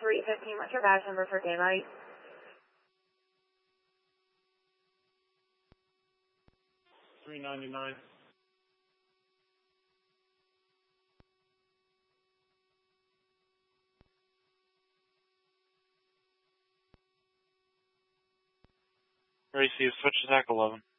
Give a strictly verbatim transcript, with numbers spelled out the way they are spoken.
three fifteen. What's your badge number for daylight? three ninety-nine. Received. Switch to T A C eleven.